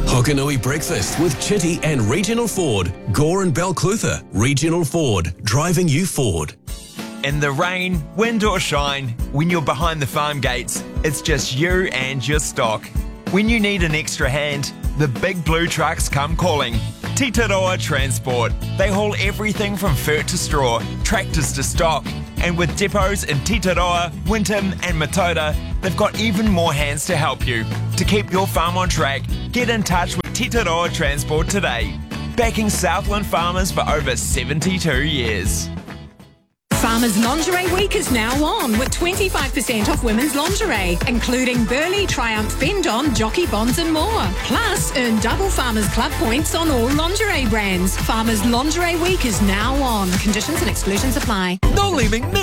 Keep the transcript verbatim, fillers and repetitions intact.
Hokanui Breakfast with Chitty and Regional Ford. Gore and Balclutha. Regional Ford. Driving you forward. In the rain, wind or shine, when you're behind the farm gates, it's just you and your stock. When you need an extra hand, the big blue trucks come calling. Titaroa Transport. They haul everything from fert to straw, tractors to stock. And with depots in Titaroa, Winton and Matoda, they've got even more hands to help you. To keep your farm on track, get in touch with Titaroa Transport today. Backing Southland farmers for over seventy-two years. Farmers Lingerie Week is now on with twenty-five percent off women's lingerie, including Burley, Triumph, Bend-On, Jockey Bonds and more. Plus, earn double Farmers Club points on all lingerie brands. Farmers Lingerie Week is now on. Conditions and exclusions apply. No leaving